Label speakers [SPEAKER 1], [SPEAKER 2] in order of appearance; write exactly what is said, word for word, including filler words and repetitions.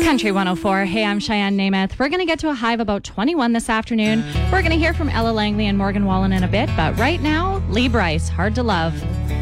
[SPEAKER 1] Country one oh four. Hey, I'm Cheyenne Namath. We're going to get to a high of about twenty-one this afternoon. We're going to hear from Ella Langley and Morgan Wallen in a bit, but right now, Lee Bryce, Hard to Love.